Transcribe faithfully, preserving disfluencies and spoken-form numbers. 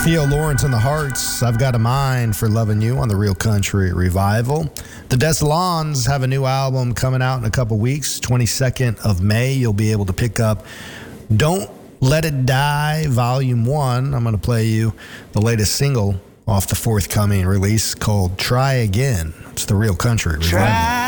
Theo Lawrence and the Hearts, I've Got a Mind for Loving You on the Real Country Revival. The Desalons have a new album coming out in a couple weeks. twenty-second of May, you'll be able to pick up Don't Let It Die, Volume one. I'm going to play you the latest single off the forthcoming release called Try Again. It's the Real Country Revival. Try